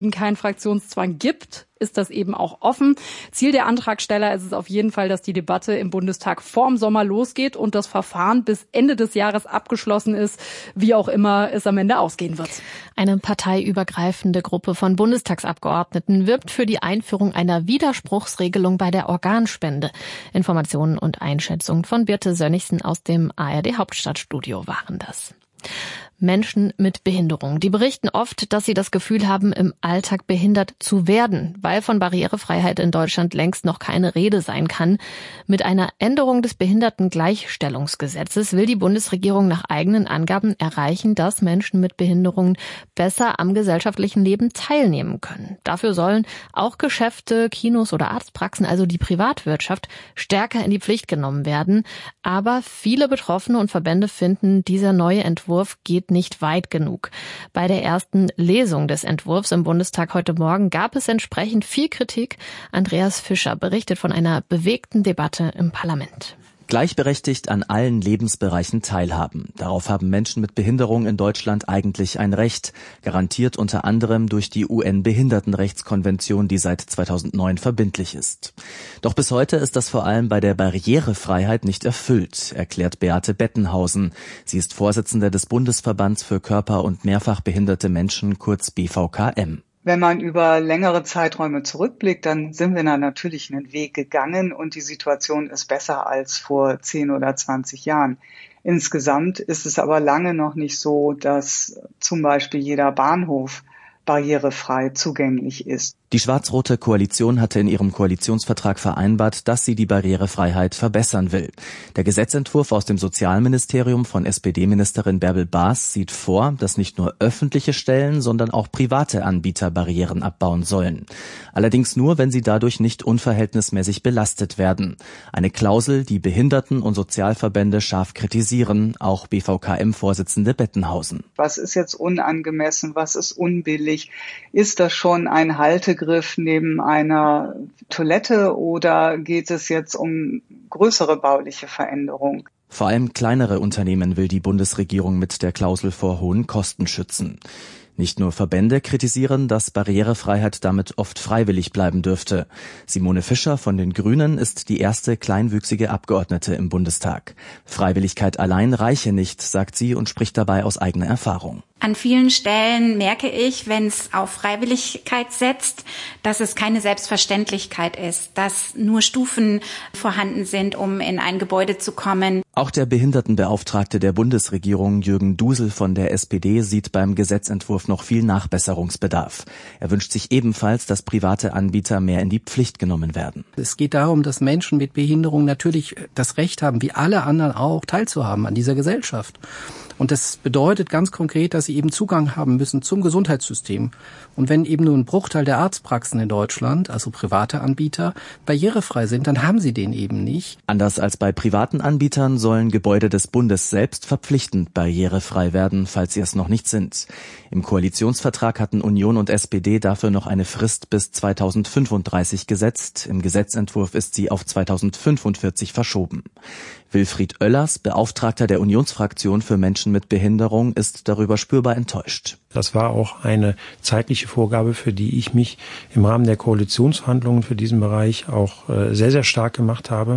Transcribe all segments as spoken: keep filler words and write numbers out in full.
keinen Fraktionszwang gibt, ist das eben auch offen. Ziel der Antragsteller ist es auf jeden Fall, dass die Debatte im Bundestag vorm Sommer losgeht und das Verfahren bis Ende des Jahres abgeschlossen ist, wie auch immer es am Ende ausgehen wird. Eine parteiübergreifende Gruppe von Bundestagsabgeordneten wirbt für die Einführung einer Widerspruchsregelung bei der Organspende. Informationen und Einschätzungen von Birte Sönnigsen aus dem A R D Hauptstadtstudio waren das. Menschen mit Behinderung. Die berichten oft, dass sie das Gefühl haben, im Alltag behindert zu werden, weil von Barrierefreiheit in Deutschland längst noch keine Rede sein kann. Mit einer Änderung des Behindertengleichstellungsgesetzes will die Bundesregierung nach eigenen Angaben erreichen, dass Menschen mit Behinderungen besser am gesellschaftlichen Leben teilnehmen können. Dafür sollen auch Geschäfte, Kinos oder Arztpraxen, also die Privatwirtschaft, stärker in die Pflicht genommen werden. Aber viele Betroffene und Verbände finden, dieser neue Entwurf geht nicht weit genug. Bei der ersten Lesung des Entwurfs im Bundestag heute Morgen gab es entsprechend viel Kritik. Andreas Fischer berichtet von einer bewegten Debatte im Parlament. Gleichberechtigt an allen Lebensbereichen teilhaben. Darauf haben Menschen mit Behinderung in Deutschland eigentlich ein Recht, garantiert unter anderem durch die U N-Behindertenrechtskonvention, die seit zweitausendneun verbindlich ist. Doch bis heute ist das vor allem bei der Barrierefreiheit nicht erfüllt, erklärt Beate Bettenhausen. Sie ist Vorsitzende des Bundesverbands für körper- und mehrfach behinderte Menschen, kurz B V K M. Wenn man über längere Zeiträume zurückblickt, dann sind wir da natürlich einen Weg gegangen und die Situation ist besser als vor zehn oder zwanzig Jahren. Insgesamt ist es aber lange noch nicht so, dass zum Beispiel jeder Bahnhof barrierefrei zugänglich ist. Die schwarz-rote Koalition hatte in ihrem Koalitionsvertrag vereinbart, dass sie die Barrierefreiheit verbessern will. Der Gesetzentwurf aus dem Sozialministerium von S P D-Ministerin Bärbel Baas sieht vor, dass nicht nur öffentliche Stellen, sondern auch private Anbieter Barrieren abbauen sollen. Allerdings nur, wenn sie dadurch nicht unverhältnismäßig belastet werden. Eine Klausel, die Behinderten- und Sozialverbände scharf kritisieren, auch B V K M-Vorsitzende Bettenhausen. Was ist jetzt unangemessen? Was ist unbillig? Ist das schon ein Haltegriff neben einer Toilette oder geht es jetzt um größere bauliche Veränderungen? Vor allem kleinere Unternehmen will die Bundesregierung mit der Klausel vor hohen Kosten schützen. Nicht nur Verbände kritisieren, dass Barrierefreiheit damit oft freiwillig bleiben dürfte. Simone Fischer von den Grünen ist die erste kleinwüchsige Abgeordnete im Bundestag. Freiwilligkeit allein reiche nicht, sagt sie und spricht dabei aus eigener Erfahrung. An vielen Stellen merke ich, wenn es auf Freiwilligkeit setzt, dass es keine Selbstverständlichkeit ist, dass nur Stufen vorhanden sind, um in ein Gebäude zu kommen. Auch der Behindertenbeauftragte der Bundesregierung, Jürgen Dusel von der S P D, sieht beim Gesetzentwurf noch viel Nachbesserungsbedarf. Er wünscht sich ebenfalls, dass private Anbieter mehr in die Pflicht genommen werden. Es geht darum, dass Menschen mit Behinderung natürlich das Recht haben, wie alle anderen auch, teilzuhaben an dieser Gesellschaft. Und das bedeutet ganz konkret, dass sie eben Zugang haben müssen zum Gesundheitssystem. Und wenn eben nur ein Bruchteil der Arztpraxen in Deutschland, also private Anbieter, barrierefrei sind, dann haben sie den eben nicht. Anders als bei privaten Anbietern sollen Gebäude des Bundes selbst verpflichtend barrierefrei werden, falls sie es noch nicht sind. Im Koalitionsvertrag hatten Union und S P D dafür noch eine Frist bis zweitausendfünfunddreißig gesetzt. Im Gesetzentwurf ist sie auf zweitausendfünfundvierzig verschoben. Wilfried Oellers, Beauftragter der Unionsfraktion für Menschen mit Behinderung, ist darüber spürbar enttäuscht. Das war auch eine zeitliche Vorgabe, für die ich mich im Rahmen der Koalitionsverhandlungen für diesen Bereich auch sehr, sehr stark gemacht habe.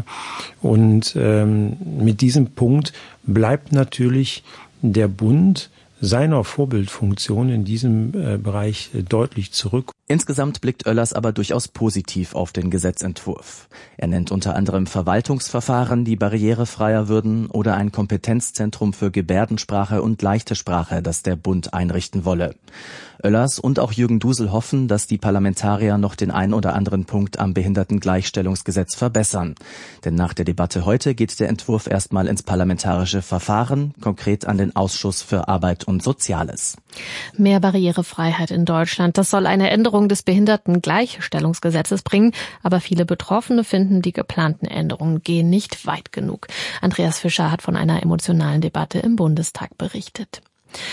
Und ähm, mit diesem Punkt bleibt natürlich der Bund seiner Vorbildfunktion in diesem äh, Bereich äh, deutlich zurück. Insgesamt blickt Oellers aber durchaus positiv auf den Gesetzentwurf. Er nennt unter anderem Verwaltungsverfahren, die barrierefreier würden, oder ein Kompetenzzentrum für Gebärdensprache und leichte Sprache, das der Bund einrichten wolle. Oellers und auch Jürgen Dusel hoffen, dass die Parlamentarier noch den ein oder anderen Punkt am Behindertengleichstellungsgesetz verbessern. Denn nach der Debatte heute geht der Entwurf erstmal ins parlamentarische Verfahren, konkret an den Ausschuss für Arbeit und Soziales. Mehr Barrierefreiheit in Deutschland, das soll eine Änderung des Behindertengleichstellungsgesetzes bringen, aber viele Betroffene finden, die geplanten Änderungen gehen nicht weit genug. Andreas Fischer hat von einer emotionalen Debatte im Bundestag berichtet.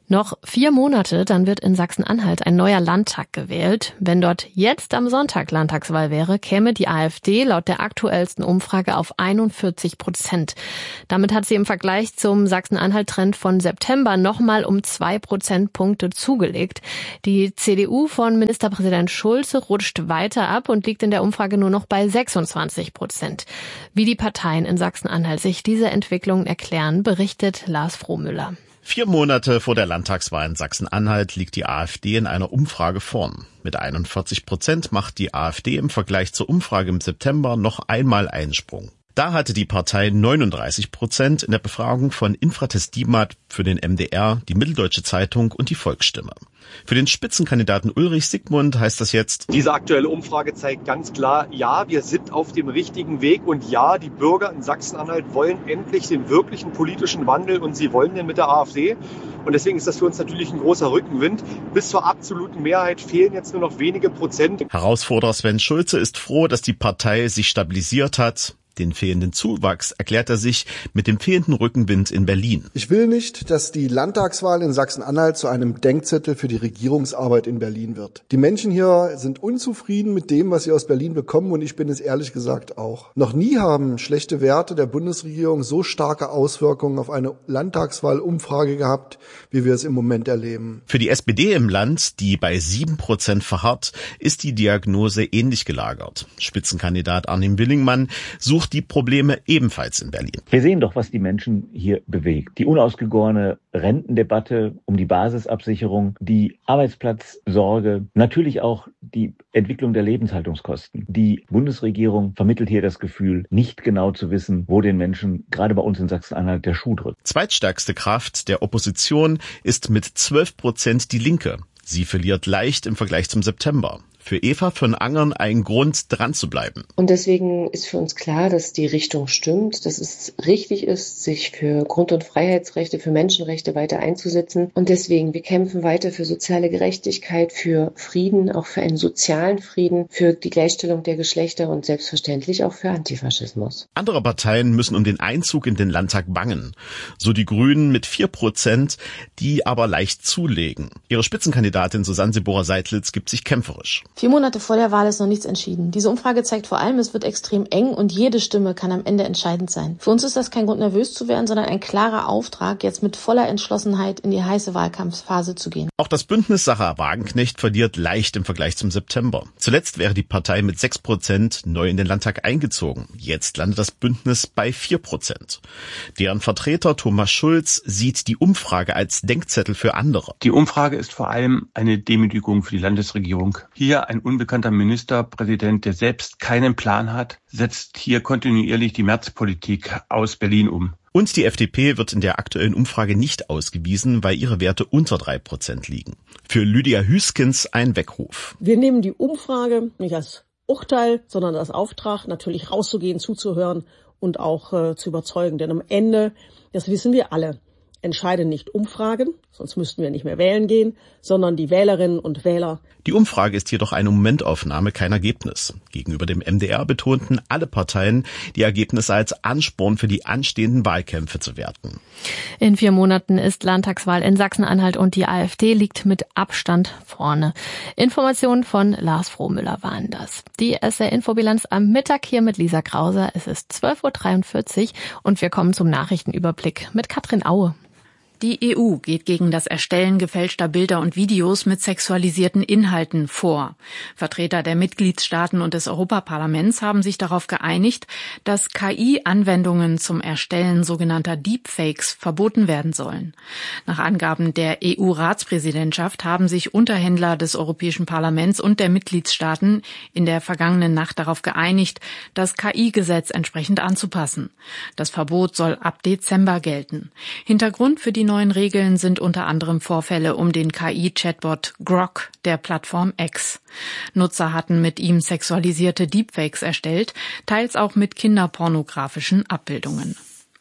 Noch vier Monate, dann wird in Sachsen-Anhalt ein neuer Landtag gewählt. Wenn dort jetzt am Sonntag Landtagswahl wäre, käme die AfD laut der aktuellsten Umfrage auf einundvierzig Prozent. Damit hat sie im Vergleich zum Sachsen-Anhalt-Trend von September nochmal um zwei Prozentpunkte zugelegt. Die C D U von Ministerpräsident Schulze rutscht weiter ab und liegt in der Umfrage nur noch bei sechsundzwanzig Prozent. Wie die Parteien in Sachsen-Anhalt sich diese Entwicklung erklären, berichtet Lars Frohmüller. Vier Monate vor der Landtagswahl in Sachsen-Anhalt liegt die AfD in einer Umfrage vorn. Mit einundvierzig Prozent macht die AfD im Vergleich zur Umfrage im September noch einmal einen Sprung. Da hatte die Partei neununddreißig Prozent in der Befragung von Infratest DIMAP für den M D R, die Mitteldeutsche Zeitung und die Volksstimme. Für den Spitzenkandidaten Ulrich Siegmund heißt das jetzt: Diese aktuelle Umfrage zeigt ganz klar, ja, wir sind auf dem richtigen Weg und ja, die Bürger in Sachsen-Anhalt wollen endlich den wirklichen politischen Wandel und sie wollen den mit der AfD. Und deswegen ist das für uns natürlich ein großer Rückenwind. Bis zur absoluten Mehrheit fehlen jetzt nur noch wenige Prozent. Herausforderer Sven Schulze ist froh, dass die Partei sich stabilisiert hat. Den fehlenden Zuwachs erklärt er sich mit dem fehlenden Rückenwind in Berlin. Ich will nicht, dass die Landtagswahl in Sachsen-Anhalt zu einem Denkzettel für die Regierungsarbeit in Berlin wird. Die Menschen hier sind unzufrieden mit dem, was sie aus Berlin bekommen, und ich bin es ehrlich gesagt auch. Noch nie haben schlechte Werte der Bundesregierung so starke Auswirkungen auf eine Landtagswahlumfrage gehabt, wie wir es im Moment erleben. Für die S P D im Land, die bei sieben Prozent verharrt, ist die Diagnose ähnlich gelagert. Spitzenkandidat Arnim Willingmann sucht die Probleme ebenfalls in Berlin. Wir sehen doch, was die Menschen hier bewegt. Die unausgegorene Rentendebatte um die Basisabsicherung, die Arbeitsplatzsorge, natürlich auch die Entwicklung der Lebenshaltungskosten. Die Bundesregierung vermittelt hier das Gefühl, nicht genau zu wissen, wo den Menschen, gerade bei uns in Sachsen-Anhalt, der Schuh drückt. Zweitstärkste Kraft der Opposition ist mit zwölf Prozent die Linke. Sie verliert leicht im Vergleich zum September. Für Eva von Angern ein Grund, dran zu bleiben. Und deswegen ist für uns klar, dass die Richtung stimmt, dass es richtig ist, sich für Grund- und Freiheitsrechte, für Menschenrechte weiter einzusetzen. Und deswegen, wir kämpfen weiter für soziale Gerechtigkeit, für Frieden, auch für einen sozialen Frieden, für die Gleichstellung der Geschlechter und selbstverständlich auch für Antifaschismus. Andere Parteien müssen um den Einzug in den Landtag bangen. So die Grünen mit vier Prozent, die aber leicht zulegen. Ihre Spitzenkandidatin Susanne Seborer-Seidlitz gibt sich kämpferisch. Vier Monate vor der Wahl ist noch nichts entschieden. Diese Umfrage zeigt vor allem, es wird extrem eng und jede Stimme kann am Ende entscheidend sein. Für uns ist das kein Grund, nervös zu werden, sondern ein klarer Auftrag, jetzt mit voller Entschlossenheit in die heiße Wahlkampfphase zu gehen. Auch das Bündnis Sarah Wagenknecht verliert leicht im Vergleich zum September. Zuletzt wäre die Partei mit sechs Prozent neu in den Landtag eingezogen. Jetzt landet das Bündnis bei vier Prozent. Deren Vertreter Thomas Schulz sieht die Umfrage als Denkzettel für andere. Die Umfrage ist vor allem eine Demütigung für die Landesregierung. Hier ein unbekannter Ministerpräsident, der selbst keinen Plan hat, setzt hier kontinuierlich die Märzpolitik aus Berlin um. Und die F D P wird in der aktuellen Umfrage nicht ausgewiesen, weil ihre Werte unter drei Prozent liegen. Für Lydia Hüskens ein Weckruf. Wir nehmen die Umfrage nicht als Urteil, sondern als Auftrag, natürlich rauszugehen, zuzuhören und auch äh, zu überzeugen. Denn am Ende, das wissen wir alle, entscheiden nicht Umfragen, sonst müssten wir nicht mehr wählen gehen, sondern die Wählerinnen und Wähler. Die Umfrage ist jedoch eine Momentaufnahme, kein Ergebnis. Gegenüber dem M D R betonten alle Parteien, die Ergebnisse als Ansporn für die anstehenden Wahlkämpfe zu werten. In vier Monaten ist Landtagswahl in Sachsen-Anhalt und die AfD liegt mit Abstand vorne. Informationen von Lars Frohmüller waren das. Die S R-Infobilanz am Mittag hier mit Lisa Krauser. Es ist zwölf Uhr dreiundvierzig und wir kommen zum Nachrichtenüberblick mit Katrin Aue. Die E U geht gegen das Erstellen gefälschter Bilder und Videos mit sexualisierten Inhalten vor. Vertreter der Mitgliedstaaten und des Europaparlaments haben sich darauf geeinigt, dass K I-Anwendungen zum Erstellen sogenannter Deepfakes verboten werden sollen. Nach Angaben der E U-Ratspräsidentschaft haben sich Unterhändler des Europäischen Parlaments und der Mitgliedstaaten in der vergangenen Nacht darauf geeinigt, das K I-Gesetz entsprechend anzupassen. Das Verbot soll ab Dezember gelten. Hintergrund für die neuen Regeln sind unter anderem Vorfälle um den K I-Chatbot Grok der Plattform X. Nutzer hatten mit ihm sexualisierte Deepfakes erstellt, teils auch mit kinderpornografischen Abbildungen.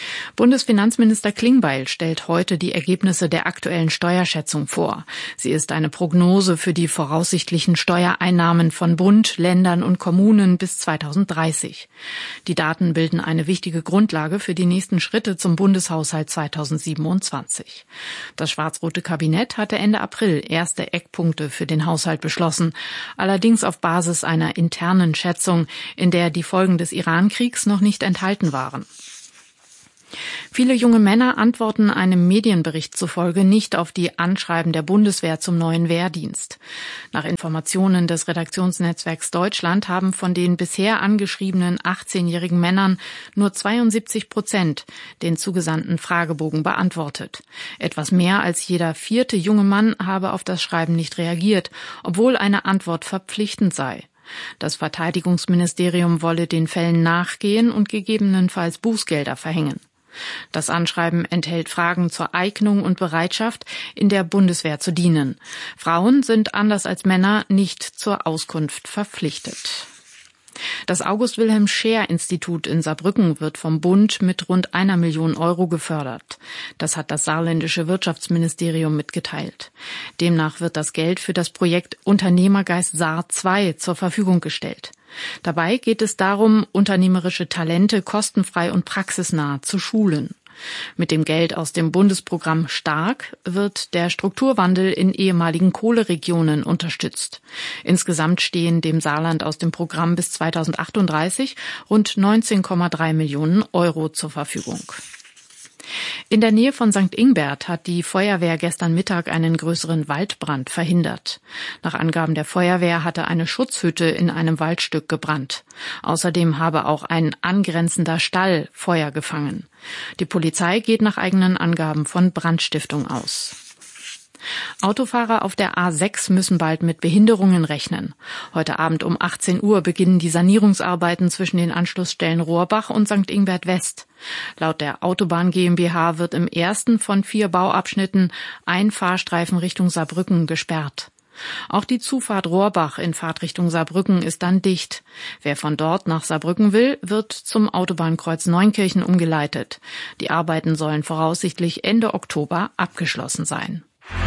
Bundesfinanzminister Klingbeil stellt heute die Ergebnisse der aktuellen Steuerschätzung vor. Sie ist eine Prognose für die voraussichtlichen Steuereinnahmen von Bund, Ländern und Kommunen bis zweitausenddreißig. Die Daten bilden eine wichtige Grundlage für die nächsten Schritte zum Bundeshaushalt zweitausendsiebenundzwanzig. Das schwarz-rote Kabinett hatte Ende April erste Eckpunkte für den Haushalt beschlossen, allerdings auf Basis einer internen Schätzung, in der die Folgen des Iran-Kriegs noch nicht enthalten waren. Viele junge Männer antworten einem Medienbericht zufolge nicht auf die Anschreiben der Bundeswehr zum neuen Wehrdienst. Nach Informationen des Redaktionsnetzwerks Deutschland haben von den bisher angeschriebenen achtzehnjährigen Männern nur zweiundsiebzig Prozent den zugesandten Fragebogen beantwortet. Etwas mehr als jeder vierte junge Mann habe auf das Schreiben nicht reagiert, obwohl eine Antwort verpflichtend sei. Das Verteidigungsministerium wolle den Fällen nachgehen und gegebenenfalls Bußgelder verhängen. Das Anschreiben enthält Fragen zur Eignung und Bereitschaft, in der Bundeswehr zu dienen. Frauen sind anders als Männer nicht zur Auskunft verpflichtet. Das August-Wilhelm-Scheer-Institut in Saarbrücken wird vom Bund mit rund einer Million Euro gefördert. Das hat das saarländische Wirtschaftsministerium mitgeteilt. Demnach wird das Geld für das Projekt Unternehmergeist Saar zwei zur Verfügung gestellt. Dabei geht es darum, unternehmerische Talente kostenfrei und praxisnah zu schulen. Mit dem Geld aus dem Bundesprogramm Stark wird der Strukturwandel in ehemaligen Kohleregionen unterstützt. Insgesamt stehen dem Saarland aus dem Programm bis zweitausendachtunddreißig rund neunzehn Komma drei Millionen Euro zur Verfügung. In der Nähe von Sankt Ingbert hat die Feuerwehr gestern Mittag einen größeren Waldbrand verhindert. Nach Angaben der Feuerwehr hatte eine Schutzhütte in einem Waldstück gebrannt. Außerdem habe auch ein angrenzender Stall Feuer gefangen. Die Polizei geht nach eigenen Angaben von Brandstiftung aus. Autofahrer auf der A sechs müssen bald mit Behinderungen rechnen. Heute Abend um achtzehn Uhr beginnen die Sanierungsarbeiten zwischen den Anschlussstellen Rohrbach und Sankt Ingbert West. Laut der Autobahn GmbH wird im ersten von vier Bauabschnitten ein Fahrstreifen Richtung Saarbrücken gesperrt. Auch die Zufahrt Rohrbach in Fahrtrichtung Saarbrücken ist dann dicht. Wer von dort nach Saarbrücken will, wird zum Autobahnkreuz Neunkirchen umgeleitet. Die Arbeiten sollen voraussichtlich Ende Oktober abgeschlossen sein.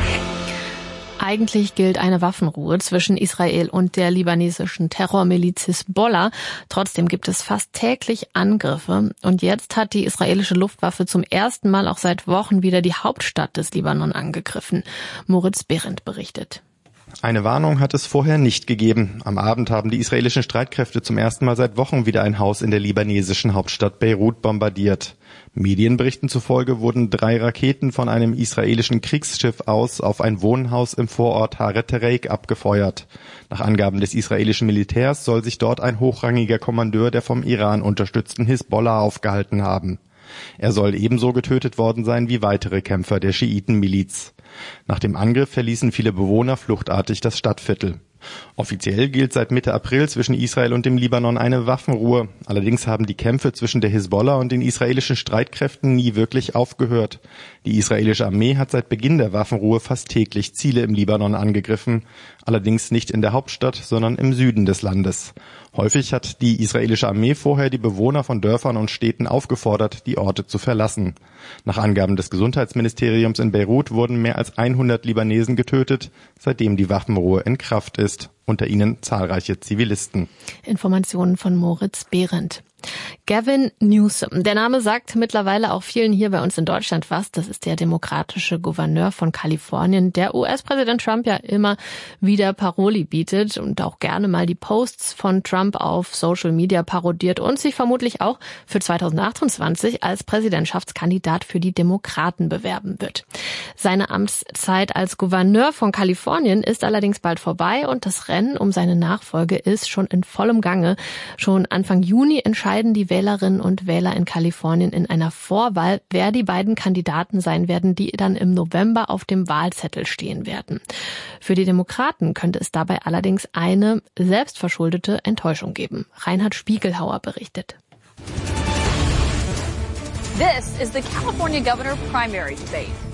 Eigentlich gilt eine Waffenruhe zwischen Israel und der libanesischen Terrormiliz Hisbollah. Trotzdem gibt es fast täglich Angriffe. Und jetzt hat die israelische Luftwaffe zum ersten Mal auch seit Wochen wieder die Hauptstadt des Libanon angegriffen. Moritz Behrendt berichtet. Eine Warnung hat es vorher nicht gegeben. Am Abend haben die israelischen Streitkräfte zum ersten Mal seit Wochen wieder ein Haus in der libanesischen Hauptstadt Beirut bombardiert. Medienberichten zufolge wurden drei Raketen von einem israelischen Kriegsschiff aus auf ein Wohnhaus im Vorort Haret Tereik abgefeuert. Nach Angaben des israelischen Militärs soll sich dort ein hochrangiger Kommandeur der vom Iran unterstützten Hisbollah aufgehalten haben. Er soll ebenso getötet worden sein wie weitere Kämpfer der Schiitenmiliz. Nach dem Angriff verließen viele Bewohner fluchtartig das Stadtviertel. Offiziell gilt seit Mitte April zwischen Israel und dem Libanon eine Waffenruhe. Allerdings haben die Kämpfe zwischen der Hisbollah und den israelischen Streitkräften nie wirklich aufgehört. Die israelische Armee hat seit Beginn der Waffenruhe fast täglich Ziele im Libanon angegriffen. Allerdings nicht in der Hauptstadt, sondern im Süden des Landes. Häufig hat die israelische Armee vorher die Bewohner von Dörfern und Städten aufgefordert, die Orte zu verlassen. Nach Angaben des Gesundheitsministeriums in Beirut wurden mehr als hundert Libanesen getötet, seitdem die Waffenruhe in Kraft ist. Unter ihnen zahlreiche Zivilisten. Informationen von Moritz Behrendt. Gavin Newsom. Der Name sagt mittlerweile auch vielen hier bei uns in Deutschland was. Das ist der demokratische Gouverneur von Kalifornien, der U S-Präsident Trump ja immer wieder Paroli bietet und auch gerne mal die Posts von Trump auf Social Media parodiert und sich vermutlich auch für zweitausendachtundzwanzig als Präsidentschaftskandidat für die Demokraten bewerben wird. Seine Amtszeit als Gouverneur von Kalifornien ist allerdings bald vorbei und das Rennen um seine Nachfolge ist schon in vollem Gange. Schon Anfang Juni entscheidet die Wählerinnen und Wähler in Kalifornien in einer Vorwahl, wer die beiden Kandidaten sein werden, die dann im November auf dem Wahlzettel stehen werden. Für die Demokraten könnte es dabei allerdings eine selbstverschuldete Enttäuschung geben. Reinhard Spiegelhauer berichtet. This is the California governor primary debate.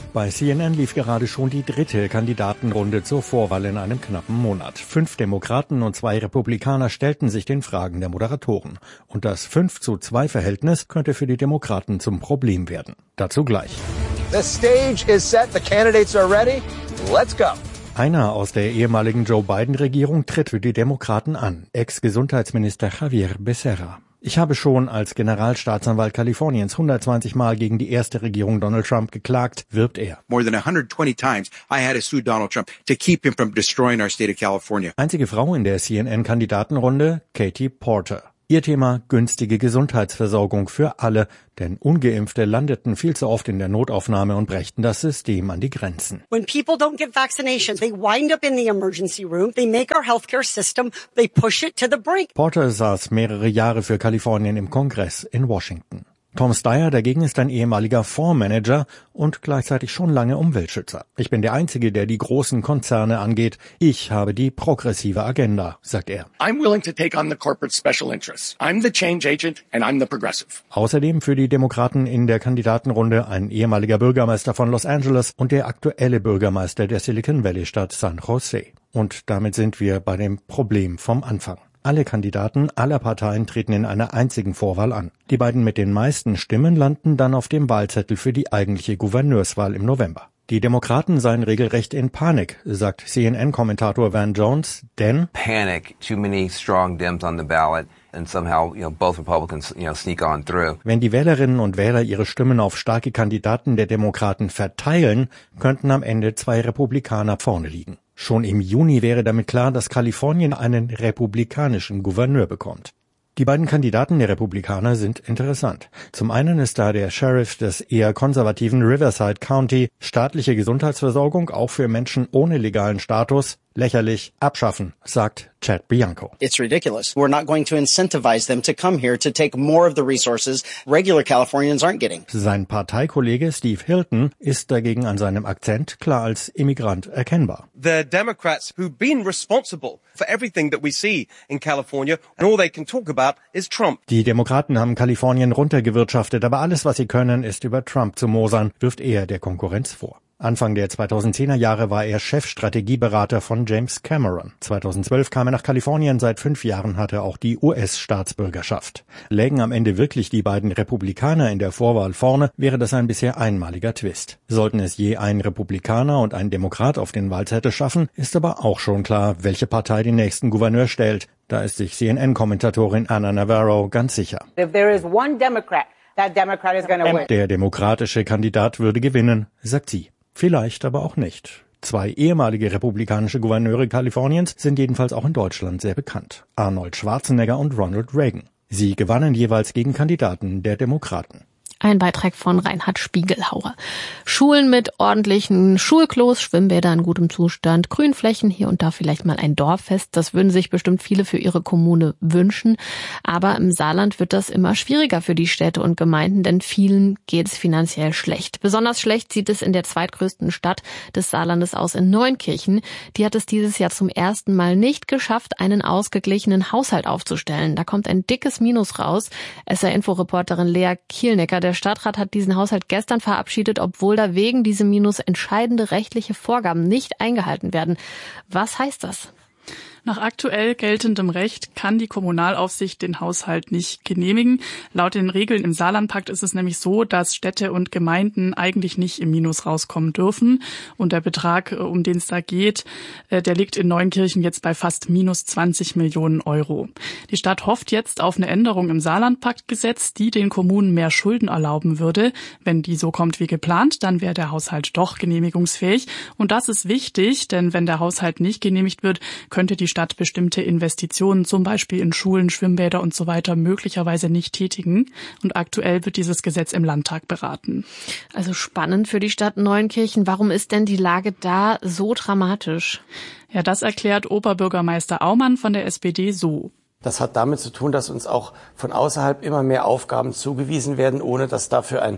Bei C N N lief gerade schon die dritte Kandidatenrunde zur Vorwahl in einem knappen Monat. Fünf Demokraten und zwei Republikaner stellten sich den Fragen der Moderatoren. Und das fünf zu zwei Verhältnis könnte für die Demokraten zum Problem werden. Dazu gleich. The stage is set, the candidates are ready. Let's go. Einer aus der ehemaligen Joe Biden-Regierung tritt für die Demokraten an, Ex-Gesundheitsminister Javier Becerra. Ich habe schon als Generalstaatsanwalt Kaliforniens hundertzwanzig Mal gegen die erste Regierung Donald Trump geklagt, wirbt er. More than one hundred twenty times I had to sue Donald Trump to keep him from destroying our state of California. Einzige Frau in der C N N-Kandidatenrunde, Katie Porter. Ihr Thema günstige Gesundheitsversorgung für alle, denn Ungeimpfte landeten viel zu oft in der Notaufnahme und brächten das System an die Grenzen. When people don't get vaccinations, they wind up in the emergency room, they make our healthcare system, they push it to the brink. Porter saß mehrere Jahre für Kalifornien im Kongress in Washington. Tom Steyer dagegen ist ein ehemaliger Fondsmanager und gleichzeitig schon lange Umweltschützer. Ich bin der Einzige, der die großen Konzerne angeht. Ich habe die progressive Agenda, sagt er. I'm willing to take on the corporate special interests. I'm the change agent and I'm the progressive. Außerdem für die Demokraten in der Kandidatenrunde ein ehemaliger Bürgermeister von Los Angeles und der aktuelle Bürgermeister der Silicon Valley Stadt San Jose. Und damit sind wir bei dem Problem vom Anfang. Alle Kandidaten aller Parteien treten in einer einzigen Vorwahl an. Die beiden mit den meisten Stimmen landen dann auf dem Wahlzettel für die eigentliche Gouverneurswahl im November. Die Demokraten seien regelrecht in Panik, sagt C N N-Kommentator Van Jones, denn Panic, too many strong Dems on the ballot. And somehow, you know, both Republicans, you know, sneak on through. Wenn die Wählerinnen und Wähler ihre Stimmen auf starke Kandidaten der Demokraten verteilen, könnten am Ende zwei Republikaner vorne liegen. Schon im Juni wäre damit klar, dass Kalifornien einen republikanischen Gouverneur bekommt. Die beiden Kandidaten der Republikaner sind interessant. Zum einen ist da der Sheriff des eher konservativen Riverside County, staatliche Gesundheitsversorgung auch für Menschen ohne legalen Status, lächerlich, abschaffen, sagt Chad Bianco. It's ridiculous. We're not going to incentivize them to come here to take more of the resources regular Californians aren't getting. Sein Parteikollege Steve Hilton ist dagegen an seinem Akzent klar als Immigrant erkennbar. The Democrats who've been responsible for everything that we see in California and all they can talk about is Trump. Die Demokraten haben Kalifornien runtergewirtschaftet, aber alles, was sie können, ist über Trump zu mosern, wirft er der Konkurrenz vor. Anfang der zweitausendzehner Jahre war er Chefstrategieberater von James Cameron. zweitausendzwölf kam er nach Kalifornien, seit fünf Jahren hat er auch die U S-Staatsbürgerschaft. Lägen am Ende wirklich die beiden Republikaner in der Vorwahl vorne, wäre das ein bisher einmaliger Twist. Sollten es je ein Republikaner und ein Demokrat auf den Wahlzettel schaffen, ist aber auch schon klar, welche Partei den nächsten Gouverneur stellt. Da ist sich C N N-Kommentatorin Anna Navarro ganz sicher. If there is one Democrat, that Democrat is going to win. Der demokratische Kandidat würde gewinnen, sagt sie. Vielleicht aber auch nicht. Zwei ehemalige republikanische Gouverneure Kaliforniens sind jedenfalls auch in Deutschland sehr bekannt. Arnold Schwarzenegger und Ronald Reagan. Sie gewannen jeweils gegen Kandidaten der Demokraten. Ein Beitrag von Reinhard Spiegelhauer. Schulen mit ordentlichen Schulklos, Schwimmbäder in gutem Zustand, Grünflächen, hier und da vielleicht mal ein Dorffest. Das würden sich bestimmt viele für ihre Kommune wünschen. Aber im Saarland wird das immer schwieriger für die Städte und Gemeinden, denn vielen geht es finanziell schlecht. Besonders schlecht sieht es in der zweitgrößten Stadt des Saarlandes aus, in Neunkirchen. Die hat es dieses Jahr zum ersten Mal nicht geschafft, einen ausgeglichenen Haushalt aufzustellen. Da kommt ein dickes Minus raus. S R-Info-Reporterin Lea Kielnecker, der Stadtrat hat diesen Haushalt gestern verabschiedet, obwohl da wegen diesem Minus entscheidende rechtliche Vorgaben nicht eingehalten werden. Was heißt das? Nach aktuell geltendem Recht kann die Kommunalaufsicht den Haushalt nicht genehmigen. Laut den Regeln im Saarlandpakt ist es nämlich so, dass Städte und Gemeinden eigentlich nicht im Minus rauskommen dürfen. Und der Betrag, um den es da geht, der liegt in Neunkirchen jetzt bei fast minus zwanzig Millionen Euro. Die Stadt hofft jetzt auf eine Änderung im Saarlandpaktgesetz, die den Kommunen mehr Schulden erlauben würde. Wenn die so kommt wie geplant, dann wäre der Haushalt doch genehmigungsfähig. Und das ist wichtig, denn wenn der Haushalt nicht genehmigt wird, könnte die Stadt bestimmte Investitionen, zum Beispiel in Schulen, Schwimmbäder und so weiter, möglicherweise nicht tätigen. Und aktuell wird dieses Gesetz im Landtag beraten. Also spannend für die Stadt Neunkirchen. Warum ist denn die Lage da so dramatisch? Ja, das erklärt Oberbürgermeister Aumann von der S P D so. Das hat damit zu tun, dass uns auch von außerhalb immer mehr Aufgaben zugewiesen werden, ohne dass dafür ein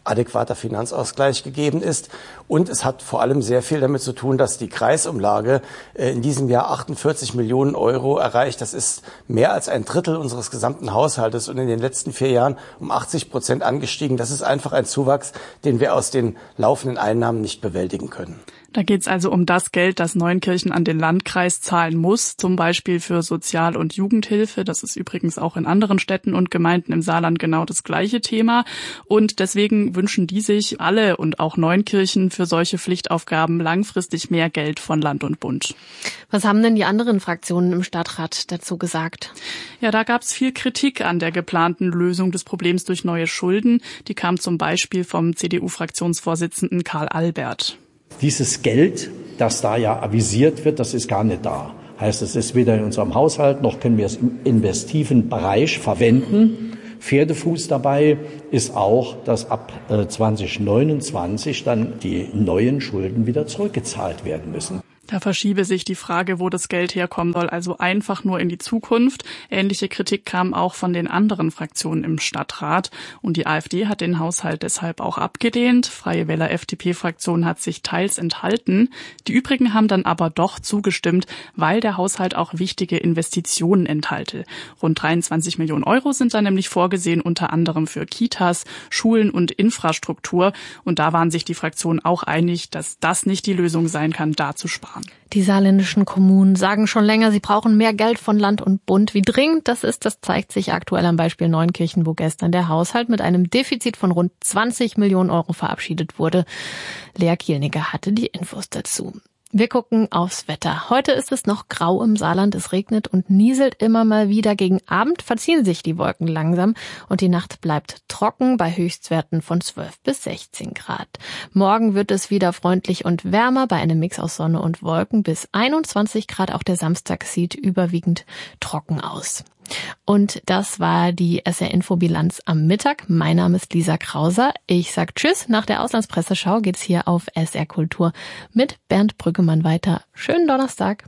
adäquater Finanzausgleich gegeben ist. Und es hat vor allem sehr viel damit zu tun, dass die Kreisumlage in diesem Jahr achtundvierzig Millionen Euro erreicht. Das ist mehr als ein Drittel unseres gesamten Haushaltes und in den letzten vier Jahren um achtzig Prozent angestiegen. Das ist einfach ein Zuwachs, den wir aus den laufenden Einnahmen nicht bewältigen können. Da geht es also um das Geld, das Neunkirchen an den Landkreis zahlen muss, zum Beispiel für Sozial- und Jugendhilfe. Das ist übrigens auch in anderen Städten und Gemeinden im Saarland genau das gleiche Thema. Und deswegen wünschen die sich alle und auch Neunkirchen für solche Pflichtaufgaben langfristig mehr Geld von Land und Bund. Was haben denn die anderen Fraktionen im Stadtrat dazu gesagt? Ja, da gab es viel Kritik an der geplanten Lösung des Problems durch neue Schulden. Die kam zum Beispiel vom C D U-Fraktionsvorsitzenden Karl Albert. Dieses Geld, das da ja avisiert wird, das ist gar nicht da. Heißt, es ist weder in unserem Haushalt, noch können wir es im investiven Bereich verwenden. Pferdefuß dabei ist auch, dass ab zwanzig neunundzwanzig dann die neuen Schulden wieder zurückgezahlt werden müssen. Da verschiebe sich die Frage, wo das Geld herkommen soll, also einfach nur in die Zukunft. Ähnliche Kritik kam auch von den anderen Fraktionen im Stadtrat. Und die AfD hat den Haushalt deshalb auch abgelehnt. Freie Wähler-F D P-Fraktion hat sich teils enthalten. Die übrigen haben dann aber doch zugestimmt, weil der Haushalt auch wichtige Investitionen enthalte. Rund dreiundzwanzig Millionen Euro sind da nämlich vorgesehen, unter anderem für Kitas, Schulen und Infrastruktur. Und da waren sich die Fraktionen auch einig, dass das nicht die Lösung sein kann, da zu sparen. Die saarländischen Kommunen sagen schon länger, sie brauchen mehr Geld von Land und Bund. Wie dringend das ist, das zeigt sich aktuell am Beispiel Neunkirchen, wo gestern der Haushalt mit einem Defizit von rund zwanzig Millionen Euro verabschiedet wurde. Lea Kielniger hatte die Infos dazu. Wir gucken aufs Wetter. Heute ist es noch grau im Saarland, es regnet und nieselt immer mal wieder. Gegen Abend verziehen sich die Wolken langsam und die Nacht bleibt trocken bei Höchstwerten von zwölf bis sechzehn Grad. Morgen wird es wieder freundlich und wärmer bei einem Mix aus Sonne und Wolken bis einundzwanzig Grad. Auch der Samstag sieht überwiegend trocken aus. Und das war die S R-Info-Bilanz am Mittag. Mein Name ist Lisa Krauser. Ich sag Tschüss. Nach der Auslandspresseschau geht's hier auf S R Kultur mit Bernd Brüggemann weiter. Schönen Donnerstag.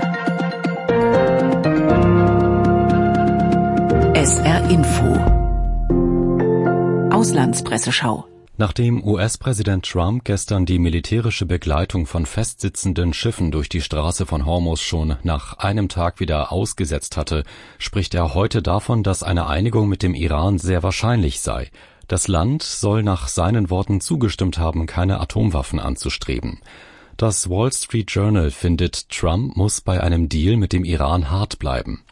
S R-Info Auslandspresseschau. Nachdem U S-Präsident Trump gestern die militärische Begleitung von festsitzenden Schiffen durch die Straße von Hormuz schon nach einem Tag wieder ausgesetzt hatte, spricht er heute davon, dass eine Einigung mit dem Iran sehr wahrscheinlich sei. Das Land soll nach seinen Worten zugestimmt haben, keine Atomwaffen anzustreben. Das Wall Street Journal findet, Trump muss bei einem Deal mit dem Iran hart bleiben.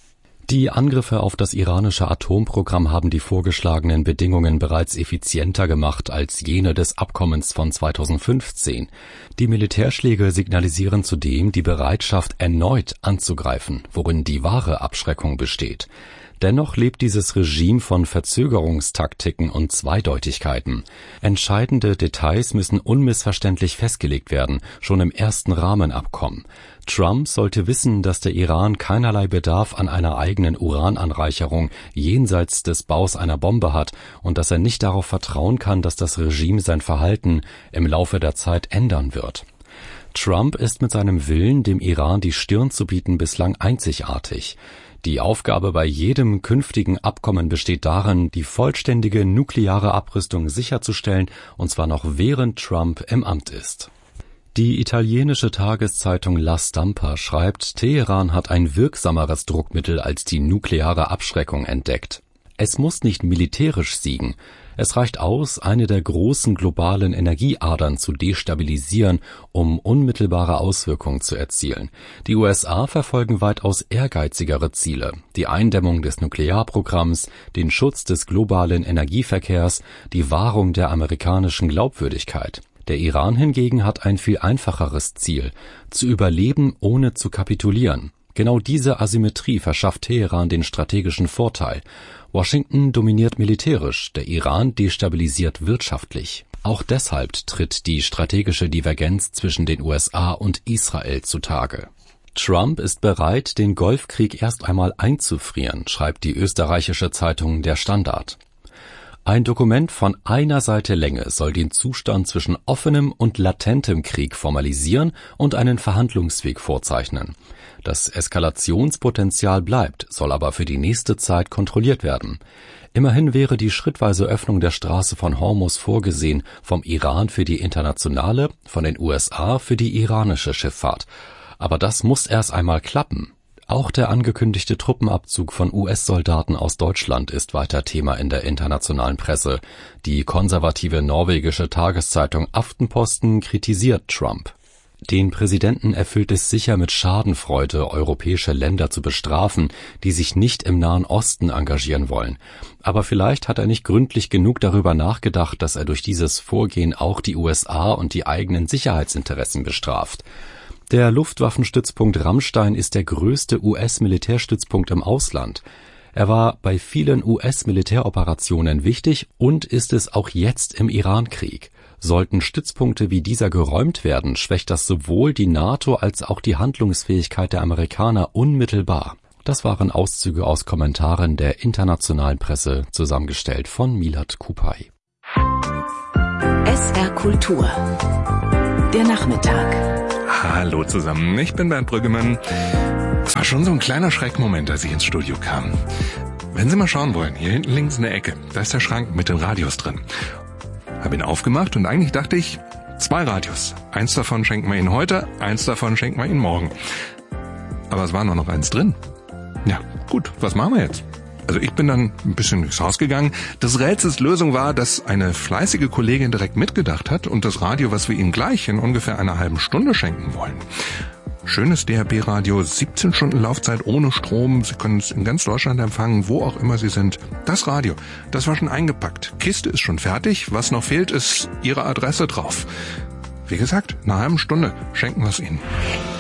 Die Angriffe auf das iranische Atomprogramm haben die vorgeschlagenen Bedingungen bereits effizienter gemacht als jene des Abkommens von zweitausendfünfzehn. Die Militärschläge signalisieren zudem die Bereitschaft, erneut anzugreifen, worin die wahre Abschreckung besteht. Dennoch lebt dieses Regime von Verzögerungstaktiken und Zweideutigkeiten. Entscheidende Details müssen unmissverständlich festgelegt werden, schon im ersten Rahmenabkommen. Trump sollte wissen, dass der Iran keinerlei Bedarf an einer eigenen Urananreicherung jenseits des Baus einer Bombe hat und dass er nicht darauf vertrauen kann, dass das Regime sein Verhalten im Laufe der Zeit ändern wird. Trump ist mit seinem Willen, dem Iran die Stirn zu bieten, bislang einzigartig. Die Aufgabe bei jedem künftigen Abkommen besteht darin, die vollständige nukleare Abrüstung sicherzustellen, und zwar noch während Trump im Amt ist. Die italienische Tageszeitung La Stampa schreibt, Teheran hat ein wirksameres Druckmittel als die nukleare Abschreckung entdeckt. Es muss nicht militärisch siegen. Es reicht aus, eine der großen globalen Energieadern zu destabilisieren, um unmittelbare Auswirkungen zu erzielen. Die U S A verfolgen weitaus ehrgeizigere Ziele: die Eindämmung des Nuklearprogramms, den Schutz des globalen Energieverkehrs, die Wahrung der amerikanischen Glaubwürdigkeit. Der Iran hingegen hat ein viel einfacheres Ziel: zu überleben, ohne zu kapitulieren. Genau diese Asymmetrie verschafft Teheran den strategischen Vorteil. Washington dominiert militärisch, der Iran destabilisiert wirtschaftlich. Auch deshalb tritt die strategische Divergenz zwischen den U S A und Israel zutage. Trump ist bereit, den Golfkrieg erst einmal einzufrieren, schreibt die österreichische Zeitung Der Standard. Ein Dokument von einer Seite Länge soll den Zustand zwischen offenem und latentem Krieg formalisieren und einen Verhandlungsweg vorzeichnen. Das Eskalationspotenzial bleibt, soll aber für die nächste Zeit kontrolliert werden. Immerhin wäre die schrittweise Öffnung der Straße von Hormuz vorgesehen, vom Iran für die internationale, von den U S A für die iranische Schifffahrt. Aber das muss erst einmal klappen. Auch der angekündigte Truppenabzug von U S-Soldaten aus Deutschland ist weiter Thema in der internationalen Presse. Die konservative norwegische Tageszeitung Aftenposten kritisiert Trump. Den Präsidenten erfüllt es sicher mit Schadenfreude, europäische Länder zu bestrafen, die sich nicht im Nahen Osten engagieren wollen. Aber vielleicht hat er nicht gründlich genug darüber nachgedacht, dass er durch dieses Vorgehen auch die U S A und die eigenen Sicherheitsinteressen bestraft. Der Luftwaffenstützpunkt Ramstein ist der größte U S-Militärstützpunkt im Ausland. Er war bei vielen U S-Militäroperationen wichtig und ist es auch jetzt im Irankrieg. Sollten Stützpunkte wie dieser geräumt werden, schwächt das sowohl die NATO als auch die Handlungsfähigkeit der Amerikaner unmittelbar. Das waren Auszüge aus Kommentaren der internationalen Presse, zusammengestellt von Milad Kupay. S R Kultur. Der Nachmittag. Hallo zusammen, ich bin Bernd Brüggemann. Es war schon so ein kleiner Schreckmoment, als ich ins Studio kam. Wenn Sie mal schauen wollen, hier hinten links in der Ecke, da ist der Schrank mit den Radios drin. Hab ihn aufgemacht und eigentlich dachte ich, zwei Radios. Eins davon schenken wir Ihnen heute, eins davon schenken wir Ihnen morgen. Aber es war nur noch eins drin. Ja, gut, was machen wir jetzt? Also ich bin dann ein bisschen durchs Haus gegangen. Des Rätsels Lösung war, dass eine fleißige Kollegin direkt mitgedacht hat und das Radio, was wir Ihnen gleich in ungefähr einer halben Stunde schenken wollen. Schönes D A B-Radio, siebzehn Stunden Laufzeit ohne Strom. Sie können es in ganz Deutschland empfangen, wo auch immer Sie sind. Das Radio, das war schon eingepackt. Kiste ist schon fertig. Was noch fehlt, ist Ihre Adresse drauf. Wie gesagt, in einer halben Stunde schenken wir es Ihnen.